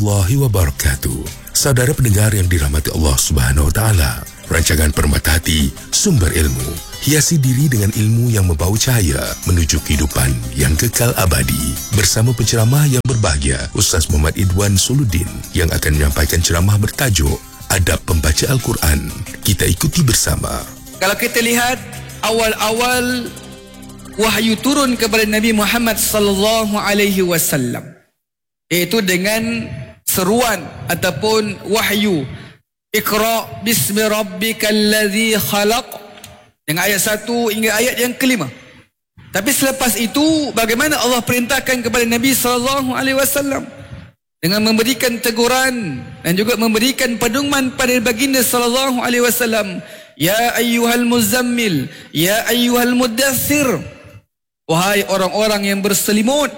Warahmatullahi wabarakatuh. Saudara pendengar yang dirahmati Allah Subhanahu wa taala, rancangan Permata Hati, sumber ilmu, hiasi diri dengan ilmu yang membawa cahaya menuju kehidupan yang kekal abadi. Bersama penceramah yang berbahagia, Ustaz Muhammad Idwan Suluddin yang akan menyampaikan ceramah bertajuk Adab Pembaca Al-Quran. Kita ikuti bersama. Kalau kita lihat awal-awal wahyu turun kepada Nabi Muhammad sallallahu alaihi wasallam, iaitu dengan seruan ataupun wahyu, Iqra bismi rabbikal ladzi khalaq, dengan ayat 1 hingga ayat yang kelima. Tapi selepas itu, bagaimana Allah perintahkan kepada Nabi sallallahu alaihi wasallam dengan memberikan teguran dan juga memberikan pedoman pada baginda sallallahu alaihi wasallam, ya ayyuhal muzammil, ya ayyuhal muddaththir, wahai orang-orang yang berselimut.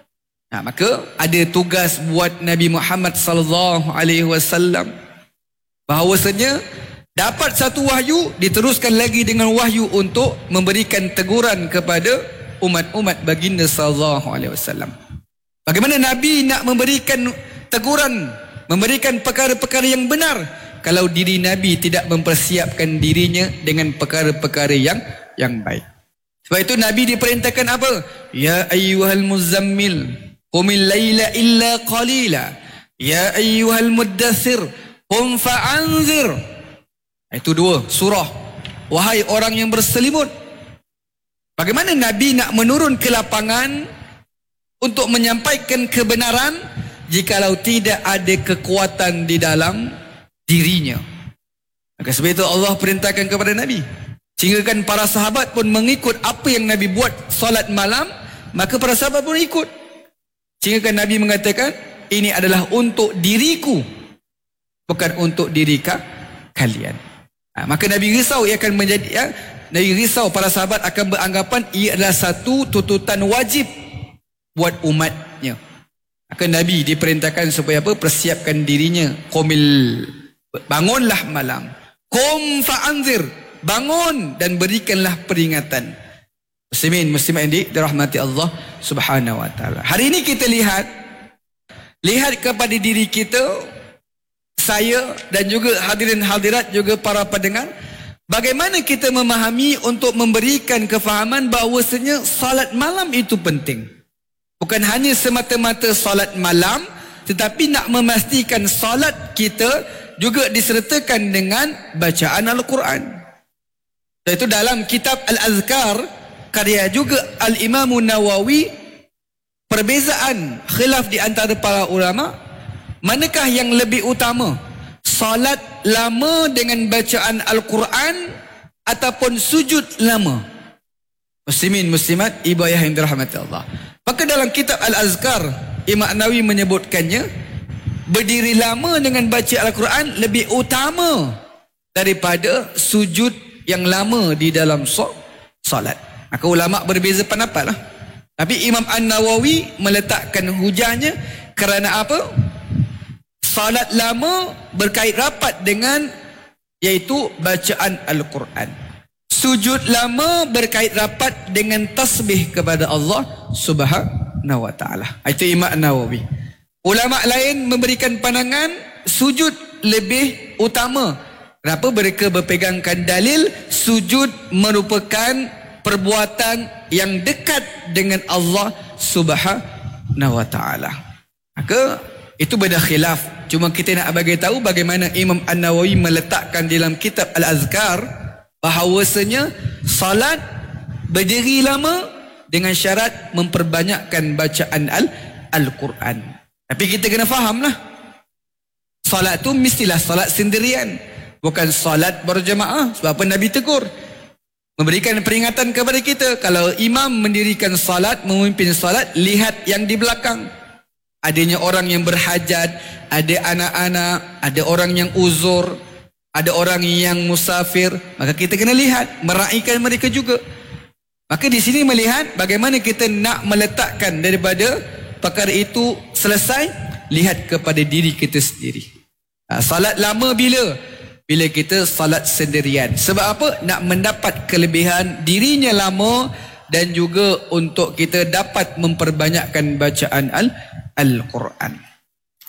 Maka ada tugas buat Nabi Muhammad sallallahu alaihi wasallam, bahawasanya dapat satu wahyu, diteruskan lagi dengan wahyu untuk memberikan teguran kepada umat-umat baginda sallallahu alaihi wasallam. Bagaimana Nabi nak memberikan teguran, memberikan perkara-perkara yang benar, kalau diri Nabi tidak mempersiapkan dirinya dengan perkara-perkara yang baik. Sebab itu Nabi diperintahkan apa? Ya ayyuhal muzammil, qumil laila illa qalila, ya ayyuhal muddaththir, qum fa'anzir. Itu dua surah. Wahai orang yang berselimut. Bagaimana Nabi nak menurun ke lapangan untuk menyampaikan kebenaran jikalau tidak ada kekuatan di dalam dirinya? Maka sebab itu Allah perintahkan kepada Nabi, sehingga para sahabat pun mengikut apa yang Nabi buat solat malam, maka para sahabat pun ikut. Sehingga Nabi mengatakan, ini adalah untuk diriku, bukan untuk diri kalian. Maka Nabi risau, ia akan menjadi, Nabi risau para sahabat akan beranggapan ia adalah satu tuntutan wajib buat umatnya. Maka Nabi diperintahkan supaya apa? Persiapkan dirinya. Qumil, bangunlah malam. Qum fa'anzir, bangun dan berikanlah peringatan. Muslimin, muslimat yang dirahmati Allah Subhanahu wa taala. Hari ini kita lihat kepada diri kita, saya dan juga hadirin hadirat, juga para pendengar, bagaimana kita memahami untuk memberikan kefahaman bahawasanya salat malam itu penting. Bukan hanya semata-mata salat malam, tetapi nak memastikan salat kita juga disertakan dengan bacaan Al-Quran. Dan itu dalam kitab Al-Azkar karya juga Al-Imam Nawawi, perbezaan khilaf di antara para ulama, manakah yang lebih utama, salat lama dengan bacaan Al-Quran ataupun sujud lama? Muslimin, muslimat, ibu ayah yang dirahmati Allah. Maka dalam kitab Al-Azkar, Imam Nawawi menyebutkannya, berdiri lama dengan baca Al-Quran lebih utama daripada sujud yang lama di dalam salat. Maka ulama berbeza pendapat lah. Tapi Imam An-Nawawi meletakkan hujahnya kerana apa? Salat lama berkait rapat dengan, iaitu bacaan Al-Quran. Sujud lama berkait rapat dengan tasbih kepada Allah Subhanahu wa taala. Itu Imam An-Nawawi. Ulama lain memberikan pandangan sujud lebih utama. Kenapa? Mereka berpegangkan dalil sujud merupakan perbuatan yang dekat dengan Allah Subhanahu wa taala. Maka itu beda khilaf. Cuma kita nak bagi tahu bagaimana Imam An-Nawawi meletakkan dalam kitab Al-Azkar bahawasanya salat berdiri lama dengan syarat memperbanyakkan bacaan Al-Quran. Tapi kita kena fahamlah, salat tu mestilah salat sendirian, bukan salat berjemaah. Sebab apa Nabi tegur, memberikan peringatan kepada kita, kalau imam mendirikan salat, memimpin salat, lihat yang di belakang. Adanya orang yang berhajat, ada anak-anak, ada orang yang uzur, ada orang yang musafir, maka kita kena lihat, meraihkan mereka juga. Maka di sini melihat bagaimana kita nak meletakkan daripada perkara itu selesai, lihat kepada diri kita sendiri. Salat lama bila? Bila kita salat sendirian. Sebab apa? Nak mendapat kelebihan dirinya lama dan juga untuk kita dapat memperbanyakkan bacaan Al-Quran.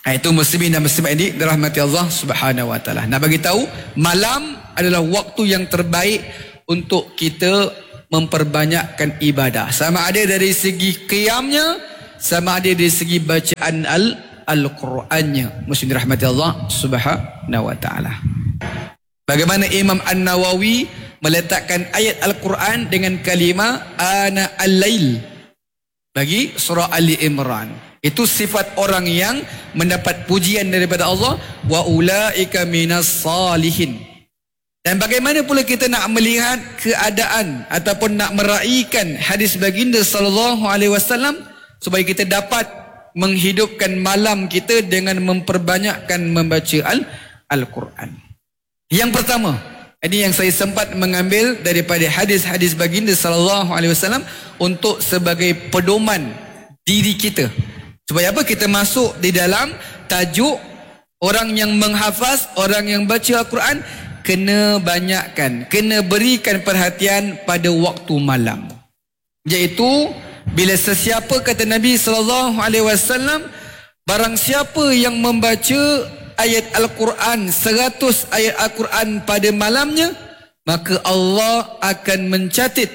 Itu muslimin dan muslimat ini dirahmati Allah Subhanahu wa taala. Nak bagi tahu, malam adalah waktu yang terbaik untuk kita memperbanyakkan ibadah. Sama ada dari segi qiyamnya, sama ada dari segi bacaan Al-Qurannya. Muslim dirahmati Allah Subhanahu wa taala. Bagaimana Imam An-Nawawi meletakkan ayat Al-Quran dengan kalimah ana al-lail bagi surah Ali Imran. Itu sifat orang yang mendapat pujian daripada Allah, wa ulaika minas salihin. Dan bagaimana pula kita nak melihat keadaan ataupun nak meraihkan hadis baginda sallallahu alaihi wasallam supaya kita dapat menghidupkan malam kita dengan memperbanyakkan membaca Al-Quran. Yang pertama, ini yang saya sempat mengambil daripada hadis-hadis baginda sallallahu alaihi wasallam untuk sebagai pedoman diri kita. Supaya apa? Kita masuk di dalam tajuk orang yang menghafaz, orang yang baca Al-Quran, kena banyakkan, kena berikan perhatian pada waktu malam. Iaitu bila sesiapa, kata Nabi SAW, barang siapa yang membaca ayat Al-Quran, 100 ayat Al-Quran pada malamnya, maka Allah akan mencatat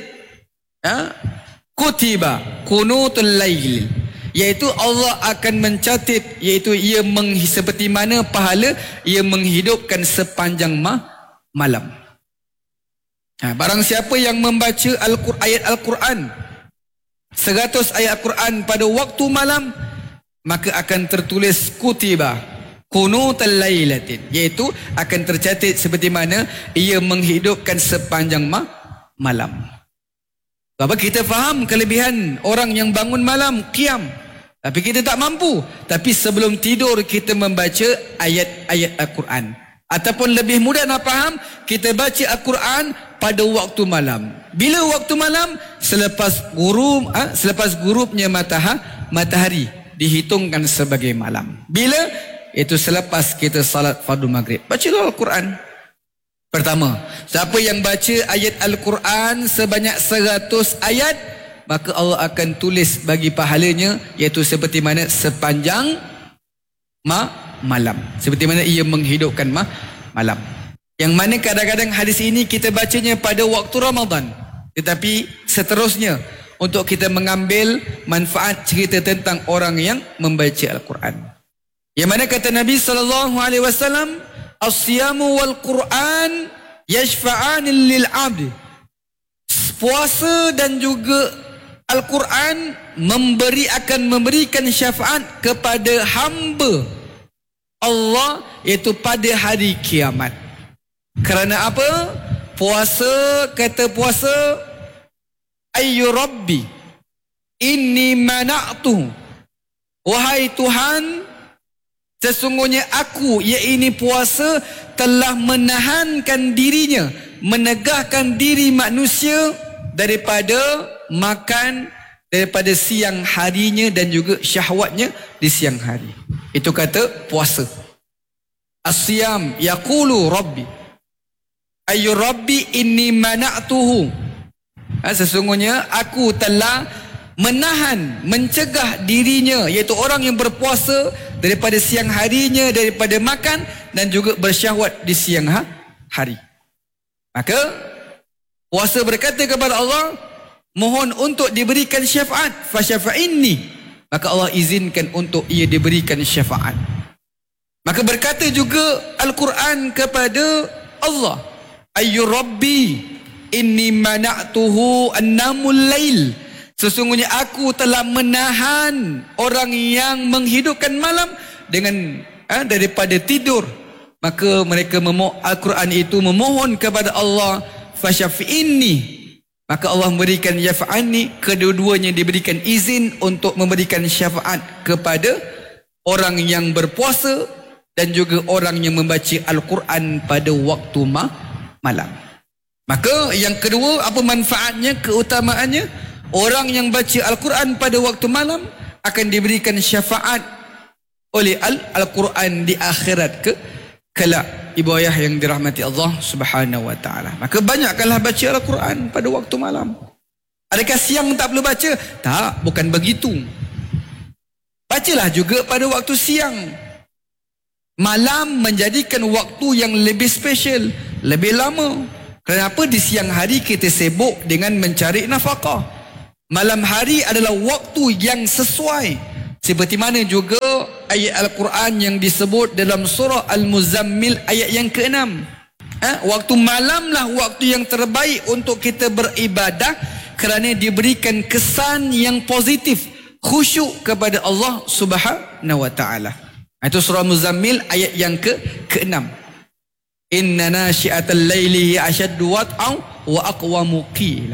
kutiba kunutul lail, iaitu Allah akan mencatat, iaitu ia seperti mana pahala ia menghidupkan sepanjang malam. Barang siapa yang membaca ayat Al-Quran, 100 ayat Al-Quran pada waktu malam, maka akan tertulis kutiba kunutul lailatin, iaitu akan tercatat seperti mana ia menghidupkan sepanjang malam. Sebab kita faham kelebihan orang yang bangun malam qiyam, tapi kita tak mampu. Tapi sebelum tidur kita membaca ayat-ayat Al-Quran. Ataupun lebih mudah nak faham, kita baca Al-Quran pada waktu malam. Bila waktu malam? Selepas gurubnya matahari dihitungkan sebagai malam. Bila? Itu selepas kita salat fardu maghrib. Bacalah Al-Quran. Pertama, siapa yang baca ayat Al-Quran sebanyak 100 ayat, maka Allah akan tulis bagi pahalanya, iaitu seperti mana sepanjang malam, seperti mana ia menghidupkan malam. Yang mana kadang-kadang hadis ini kita bacanya pada waktu Ramadan, tetapi seterusnya untuk kita mengambil manfaat cerita tentang orang yang membaca Al-Quran. Yang mana kata Nabi SAW, as-siyamu wal Quran yashfa'an lil 'abd. Puasa dan juga Al-Quran akan memberikan syafaat kepada hamba Allah, iaitu pada hari kiamat. Kerana apa? Puasa, kata puasa, ayyu rabbi inni mana'tu, wahai Tuhan, sesungguhnya aku, iaitu puasa, telah menahankan dirinya, menegahkan diri manusia daripada makan, daripada siang harinya dan juga syahwatnya di siang hari. Itu kata puasa. As-siyam yaqulu rabbi ayyu rabbi inni mana'tuhu, sesungguhnya aku telah menahan, mencegah dirinya, iaitu orang yang berpuasa, daripada siang harinya, daripada makan dan juga bersyahwat di siang hari. Maka puasa berkata kepada Allah, mohon untuk diberikan syafaat, fasyafa'inni, maka Allah izinkan untuk ia diberikan syafaat. Maka berkata juga Al-Quran kepada Allah, ayyu rabbi inni mana'tuhu annamul lail, sesungguhnya aku telah menahan orang yang menghidupkan malam dengan daripada tidur. Maka mereka Al-Quran itu memohon kepada Allah, fasyafi'inni, maka Allah memberikan yafa'anni, kedua-duanya diberikan izin untuk memberikan syafaat kepada orang yang berpuasa dan juga orang yang membaca Al-Quran pada waktu malam. Maka yang kedua, apa manfaatnya, keutamaannya? Orang yang baca Al-Quran pada waktu malam akan diberikan syafaat oleh Al-Quran di akhirat kelak. Ibu ayah yang dirahmati Allah Subhanahu wa taala, maka banyakkanlah baca Al-Quran pada waktu malam. Adakah siang tak perlu baca? Tak, bukan begitu. Bacalah juga pada waktu siang. malam menjadikan waktu yang lebih special, lebih lama. Kenapa? Di siang hari kita sibuk dengan mencari nafkah. Malam hari adalah waktu yang sesuai. Seperti mana juga ayat Al-Quran yang disebut dalam surah Al-Muzammil ayat yang ke-6. Waktu malamlah waktu yang terbaik untuk kita beribadah, kerana diberikan kesan yang positif, khusyuk kepada Allah Subhanahu wa ta'ala. Itu surah Muzammil ayat yang ke-6. Inna nasyi'atal laili asyaddu wat'an wa aqwamu qila.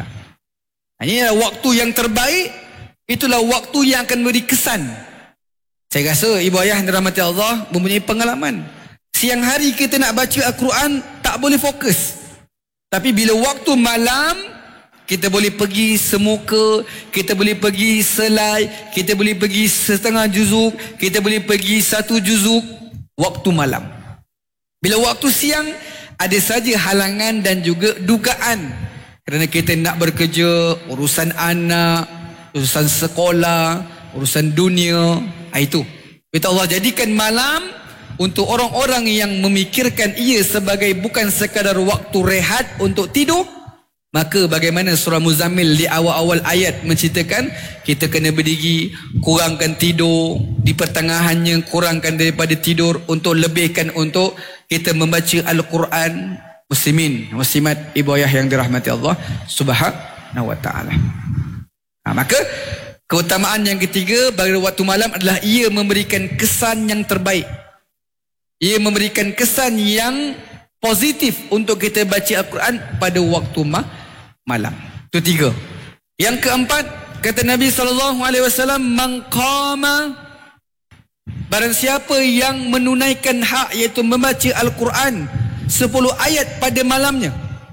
Ini adalah waktu yang terbaik. Itulah waktu yang akan beri kesan. Saya rasa ibu ayah yang dirahmati Allah mempunyai pengalaman. Siang hari kita nak baca Al-Quran tak boleh fokus. Tapi bila waktu malam, kita boleh pergi semuka, kita boleh pergi selai, kita boleh pergi setengah juzuk, kita boleh pergi 1 juzuk. Waktu malam. Bila waktu siang, ada saja halangan dan juga dugaan. Kerana kita nak bekerja, urusan anak, urusan sekolah, urusan dunia. Itu. Kita Allah jadikan malam untuk orang-orang yang memikirkan ia sebagai bukan sekadar waktu rehat untuk tidur. Maka bagaimana surah Muzammil di awal-awal ayat menceritakan kita kena berdiri, kurangkan tidur, di pertengahannya kurangkan daripada tidur untuk lebihkan untuk kita membaca Al-Quran. Muslimin, muslimat, ibu ayah yang dirahmati Allah Subhanahu wa ta'ala. Maka keutamaan yang ketiga pada waktu malam adalah ia memberikan kesan yang terbaik. Ia memberikan kesan yang positif untuk kita baca Al-Quran pada waktu malam. Itu 3. Yang keempat, kata Nabi SAW, man qama, barang siapa yang menunaikan hak, iaitu membaca Al-Quran 10 ayat pada malamnya.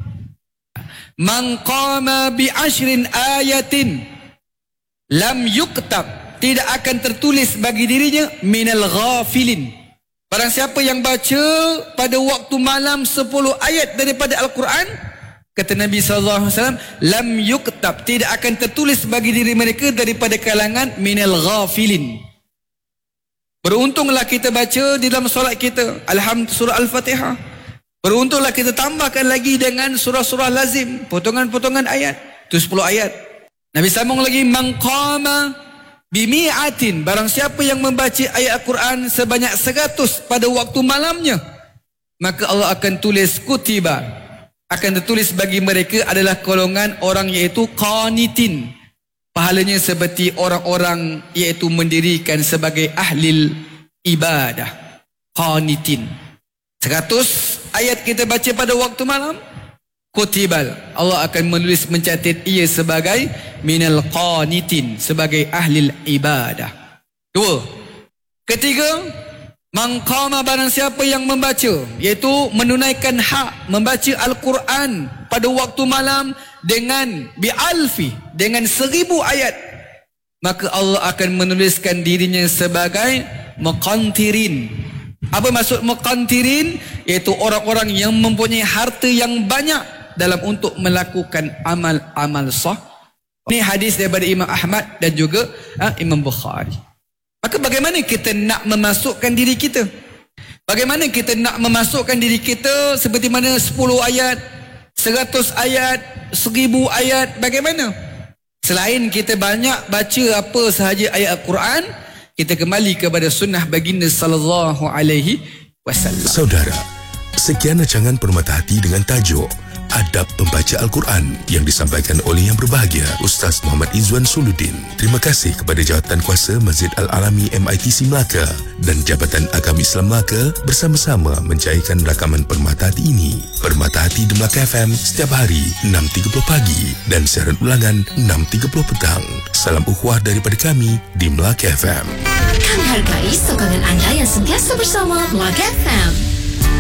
Man qama bi 10 ayatin lam yuktab, tidak akan tertulis bagi dirinya minal ghafilin. Barang siapa yang baca pada waktu malam 10 ayat daripada Al-Quran, kata Nabi SAW, lam yuktab, tidak akan tertulis bagi diri mereka daripada kalangan minal ghafilin. Beruntunglah kita baca di dalam solat kita surah Al-Fatihah. Beruntunglah kita tambahkan lagi dengan surah-surah lazim, potongan-potongan ayat. Itu 10 ayat. Nabi sambung lagi, man qama bimi'atin, barang siapa yang membaca ayat Al-Quran sebanyak 100 pada waktu malamnya, maka Allah akan tulis kutiba, akan tertulis bagi mereka adalah golongan orang iaitu qanitin. Pahalanya seperti orang-orang iaitu mendirikan sebagai ahlil ibadah. Qanitin. 100 ayat kita baca pada waktu malam, kutibal, Allah akan menulis, mencatat ia sebagai minal qanitin, sebagai ahlil ibadah. 2. Ketiga, man qama, barang siapa yang membaca, iaitu menunaikan hak membaca Al-Quran pada waktu malam dengan bi'alfi, dengan 1000 ayat, maka Allah akan menuliskan dirinya sebagai muqantirin. Apa maksud muqantirin? Iaitu orang-orang yang mempunyai harta yang banyak dalam untuk melakukan amal-amal sah. Ini hadis daripada Imam Ahmad dan juga Imam Bukhari. Maka bagaimana kita nak memasukkan diri kita? Bagaimana kita nak memasukkan diri kita seperti mana 10 ayat, 100 ayat, 1000 ayat, bagaimana? Selain kita banyak baca apa sahaja ayat Al-Quran, kita kembali kepada sunnah baginda sallallahu alaihi wasallam. Saudara, sekian rancangan Permata Hati dengan tajuk Adab Pembaca Al-Quran yang disampaikan oleh yang berbahagia Ustaz Muhammad Izzuan Suluddin. Terima kasih kepada Jawatankuasa Masjid Al-Alami MITC Melaka dan Jabatan Agama Islam Melaka bersama-sama menjayakan rakaman Permata Hati ini. Permata Hati di Melaka FM setiap hari 6.30 pagi dan siaran ulangan 6.30 petang. Salam ukhuwah daripada kami di Melaka FM. Kami hargai sokongan anda yang sentiasa bersama Melaka FM.